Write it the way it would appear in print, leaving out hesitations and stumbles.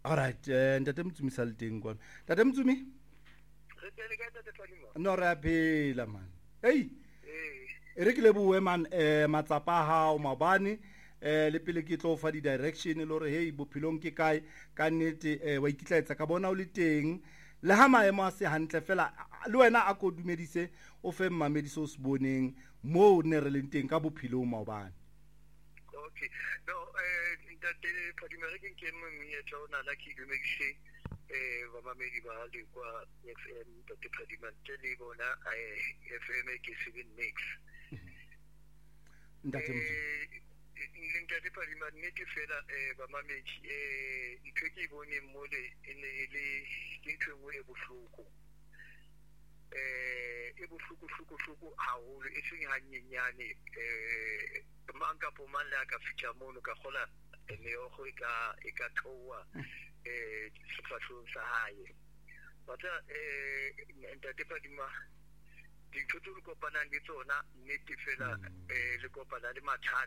Alright, ntate Mtsumi sa le teng kwana. Ntate Mtsumi? No re a phela man. Hey. E re ke le bue man matsapa a hao mabane le pele ke tlo fa di direction le hore hey bophelong ke kae ka nnete wa ikitlaetsa ka bona o le teng le ha maemo a se hantle fela le wena a ko dumedise o fe mmamediso o se boneng mo ne re leng teng ka bophelo maobane. Okay, no ntate Phadimereke ke mo monyetla ona la ke dumedise bamamedi ba le kwa FM ntate Phadimereke le bona FM ke 7 mix. Ntate ntate Phadimereke ne ke fela bamamedi ntho ke bone mo le le ntho ngwe e bohloko bohloko haholo e seng hanyenyane manka po man la ka fitla mono ka gola meogo e ka thowa sefahlong sa hae batla ntate Phadima dintho tse re kopanang le tsona nnete fela le kopana le mathata